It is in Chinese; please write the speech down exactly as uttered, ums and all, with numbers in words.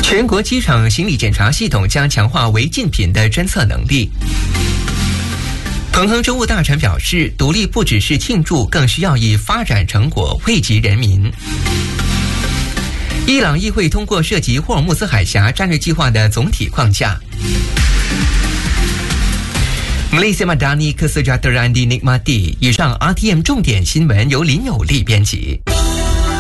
全国机场行李检查系统将强化违禁品的侦测能力。彭亨州务大臣表示，独立不只是庆祝，更需要以发展成果惠及人民。伊朗议会通过涉及霍尔木兹海峡战略计划的总体框架。Malaysia Madani Kesejahteraan Dinikmati。以上 R T M 重点新闻由林有利编辑。